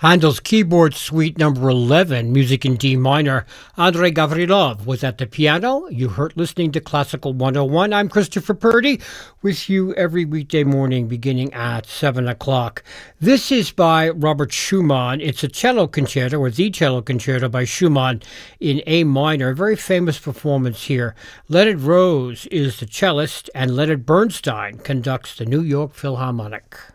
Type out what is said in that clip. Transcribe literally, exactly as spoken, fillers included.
Handel's Keyboard Suite number eleven, music in D minor. Andrei Gavrilov was at the piano. You heard listening to Classical one oh one. I'm Christopher Purdy with you every weekday morning beginning at seven o'clock. This is by Robert Schumann. It's a cello concerto, or the cello concerto by Schumann in A minor. A very famous performance here. Leonard Rose is the cellist, and Leonard Bernstein conducts the New York Philharmonic.